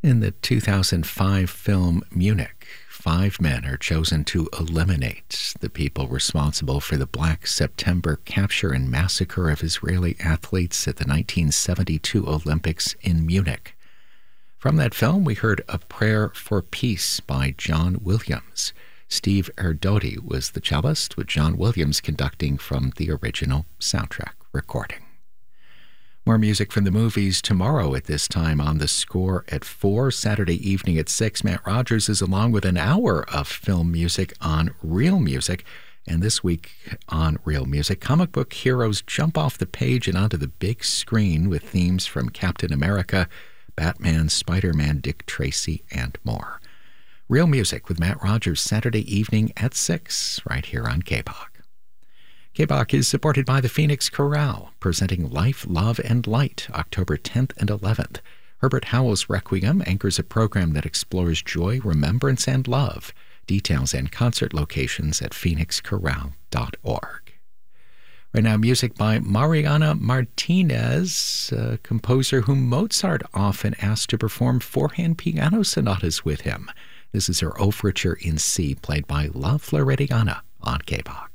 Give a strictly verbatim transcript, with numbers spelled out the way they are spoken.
In the two thousand five film Munich, five men are chosen to eliminate the people responsible for the Black September capture and massacre of Israeli athletes at the nineteen seventy-two Olympics in Munich. From that film, we heard A Prayer for Peace by John Williams. Steve Erdotti was the cellist, with John Williams conducting from the original soundtrack recording. More music from the movies tomorrow at this time on The Score at four. Saturday evening at six, Matt Rogers is along with an hour of film music on Real Music. And this week on Real Music, comic book heroes jump off the page and onto the big screen with themes from Captain America, Batman, Spider-Man, Dick Tracy, and more. Real Music with Matt Rogers, Saturday evening at six, right here on K B O C. K B O C is supported by the Phoenix Chorale, presenting Life, Love, and Light, October tenth and eleventh. Herbert Howell's Requiem anchors a program that explores joy, remembrance, and love. Details and concert locations at phoenix chorale dot org. Right now, music by Mariana Martinez, a composer whom Mozart often asked to perform four-hand piano sonatas with him. This is her Overture in C, played by La Floridiana on K B O C.